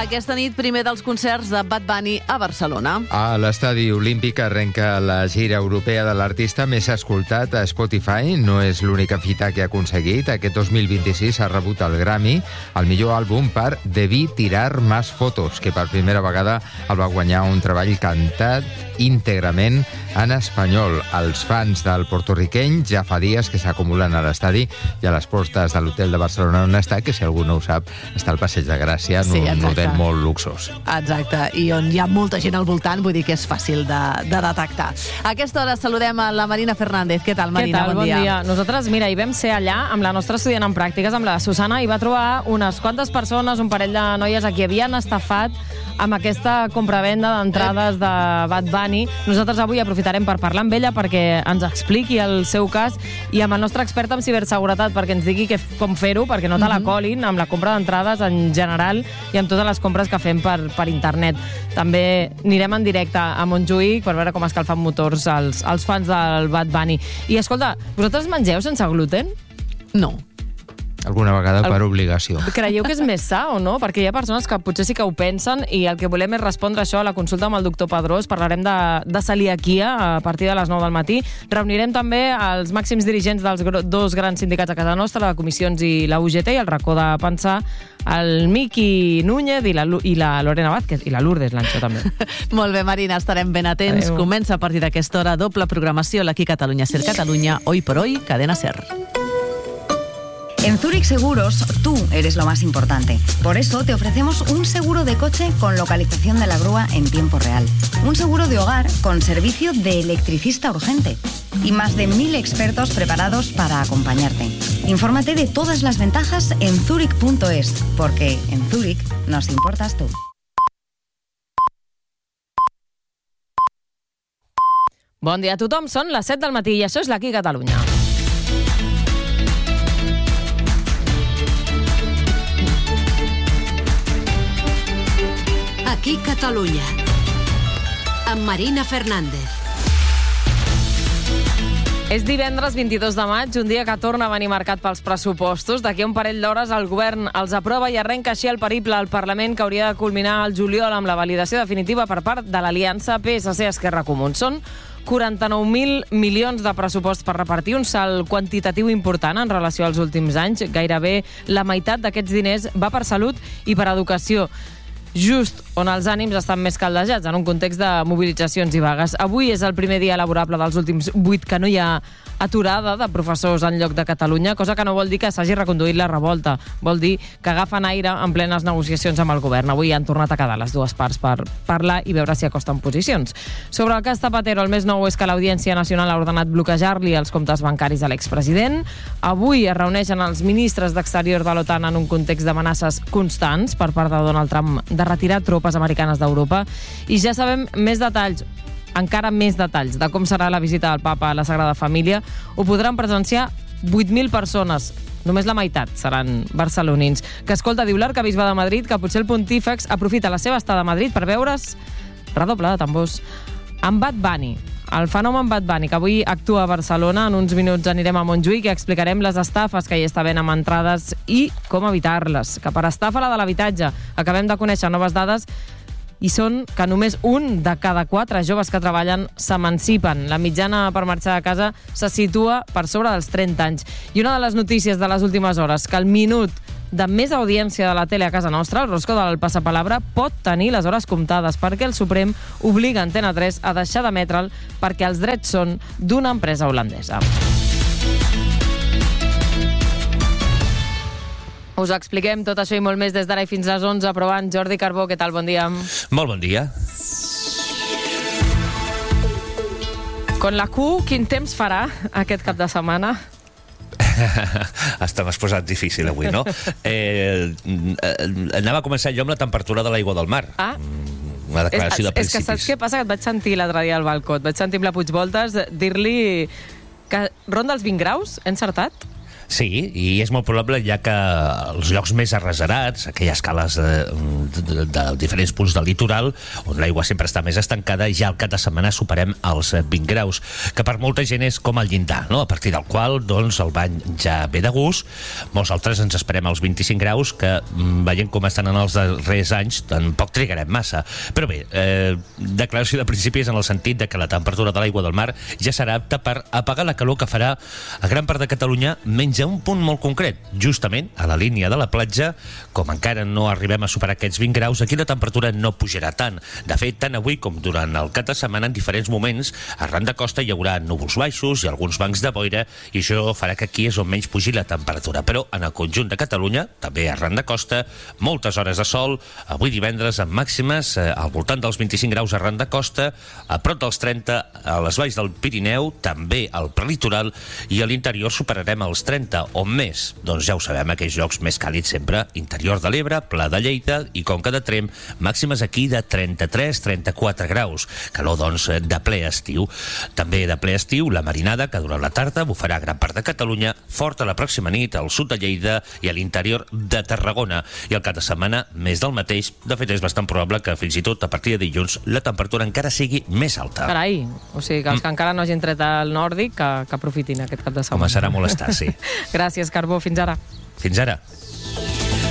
Aquesta nit, primer dels concerts de Bad Bunny a Barcelona. A l'Estadi Olímpic arrenca la gira europea de l'artista més escoltat a Spotify. No és l'única fita que ha aconseguit. Aquest 2026 ha rebut el Grammy, el millor àlbum per Debí tirar más fotos, que per primera vegada el va guanyar un treball cantat íntegrament en espanyol. Els fans del portorriqueny ja fa dies que s'acumulen a l'estadi i a les portes de l'hotel de Barcelona on està, que si algú no ho sap, està al Passeig de Gràcia, en un hotel molt luxós. Exacte, i on hi ha molta gent al voltant, vull dir que és fàcil de detectar. A aquesta hora saludem a la Marina Fernández. Què tal, Marina? Bon dia. Nosaltres, mira, hi vam ser allà amb la nostra estudiant en pràctiques, amb la Susana, i va trobar unes quantes persones, un parell de noies a qui havien estafat amb aquesta compravenda d'entrades de Bad Bunny. Nosaltres avui aprofitarem per parlar amb ella perquè ens expliqui el seu cas i amb el nostre expert en ciberseguretat perquè ens digui com fer-ho, perquè no te la colin amb la compra d'entrades en general i amb totes les compres que fem per internet. També anirem en directe a Montjuïc per veure com escalfen motors els fans del Bad Bunny. I escolta, vosaltres mengeu sense gluten? No. Alguna vegada per obligació. Creieu que és més sa o no? Perquè hi ha persones que potser sí que ho pensen i el que volem és respondre això a la consulta amb el doctor Pedrós. Parlarem de celiaquia a partir de les 9 del matí. Reunirem també els màxims dirigents dels dos grans sindicats a casa nostra, la Comissions i la UGT, i el racó de pensar, el Miqui Núñez i la Lorena Vázquez, i la Lourdes Lancho també. Molt bé, Marina, estarem ben atents. Adeu. Comença a partir d'aquesta hora doble programació l'Aquí Catalunya Ser Catalunya, Hoy por Hoy, Cadena Ser. En Zurich Seguros, tú eres lo más importante. Por eso te ofrecemos un seguro de coche con localización de la grúa en tiempo real. Un seguro de hogar con servicio de electricista urgente. Y más de 1000 expertos preparados para acompañarte. Infórmate de todas las ventajas en zurich.es, porque en Zurich nos importas tú. Bon dia a tothom, són les 7 del matí i això és l'Aquí Catalunya. Aquí Catalunya, amb Marina Fernández. És divendres 22 de maig, un dia que torna a venir marcat pels pressupostos. D'aquí a un parell d'hores el govern els aprova i arrenca així el periple al Parlament, que hauria de culminar al juliol amb la validació definitiva per part de l'aliança PSC-Esquerra Comú. Són 49.000 milions de pressupost per repartir, un salt quantitatiu important en relació als últims anys. Gairebé la meitat d'aquests diners va per salut i per educació, just on els ànims estan més caldejats, en un context de mobilitzacions i vagues. Avui és el primer dia laborable dels últims 8 que no hi ha aturada de professors en lloc de Catalunya, cosa que no vol dir que s'hagi reconduït la revolta. Vol dir que agafen aire en plenes negociacions amb el govern. Avui han tornat a quedar les dues parts per parlar i veure si acosten posicions. Sobre el cas Zapatero, el més nou és que l'Audiència Nacional ha ordenat bloquejar-li els comptes bancaris a l'expresident. Avui es reuneixen els ministres d'Exterior de l'OTAN en un context d'amenaces constants per part de Donald Trump de retirar tropes americanes d'Europa. I ja sabem més detalls, encara més detalls, de com serà la visita del papa a la Sagrada Família. Ho podran presenciar 8.000 persones. Només la meitat seran barcelonins. Que escolta, diu l'arcabisbe de Madrid que potser el pontífex aprofita la seva estada a Madrid per veure's, redoble de tambors, amb Bad Bunny. El fenomen Bad Bunny, que avui actua a Barcelona. En uns minuts anirem a Montjuïc i explicarem les estafes que hi està havent amb entrades i com evitar-les. Que per estafa la de l'habitatge acabem de conèixer noves dades i són que només un de cada 4 joves que treballen s'emancipen. La mitjana per marxar de casa se situa per sobre dels 30 anys. I una de les notícies de les últimes hores, que el minut de més audiència de la tele a casa nostra, el rosco del passapalabra, pot tenir les hores comptades perquè el Suprem obliga Antena 3 a deixar d'emetre'l perquè els drets són d'una empresa holandesa. Us expliquem tot això i molt més des d'ara i fins a les 11, provant. Jordi Carbó, què tal? Bon dia. Molt bon dia. Con la Q, quin temps farà aquest cap de setmana? M'has posat difícil avui, no? Anava a començar jo amb la temperatura de l'aigua del mar. Ah. Una declaració de principis. És que saps què passa? Que et vaig sentir l'altre dia al balcó. Et vaig sentir amb la Puigvoltes dir-li que ronda els 20 graus. He encertat? Sí, i és molt probable, ja que els llocs més arreserats, aquelles cales de diferents punts del litoral, on l'aigua sempre està més estancada, ja al cap de setmana superem els 20 graus, que per molta gent és com el llindar, no? A partir del qual doncs, el bany ja ve de gust. Molts altres ens esperem als 25 graus, que veient com estan en els darrers anys, tampoc trigarem massa. Però bé, declaració de principis en el sentit de que la temperatura de l'aigua del mar ja serà apta per apagar la calor que farà a gran part de Catalunya, menys a un punt molt concret, justament a la línia de la platja. Com encara no arribem a superar aquests 20 graus, aquí la temperatura no pujarà tant. De fet, tant avui com durant el cap de setmana, en diferents moments, arran de costa hi haurà núvols baixos i alguns bancs de boira, i això farà que aquí és on menys pugi la temperatura. Però en el conjunt de Catalunya, també arran de costa, moltes hores de sol, avui divendres amb màximes al voltant dels 25 graus arran de costa, a prop dels 30 a les valls del Pirineu, també al prelitoral, i a l'interior superarem els 30 o més. Doncs ja ho sabem, aquells llocs més càlids sempre, interior de l'Ebre, Pla de Lleida i Conca de Tremp, màximes aquí de 33-34 graus. Calor, doncs, de ple estiu. També de ple estiu, la marinada, que durant la tarda bufarà gran part de Catalunya, forta la pròxima nit al sud de Lleida i a l'interior de Tarragona. I al cap de setmana, més del mateix. De fet, és bastant probable que fins i tot a partir de dilluns la temperatura encara sigui més alta. Carai, o sigui que els que encara no hagin tret el nòrdic, que aprofitin aquest cap de setmana. Començarà a molestar, sí. Gràcies, Carbó. Fins ara. Fins ara.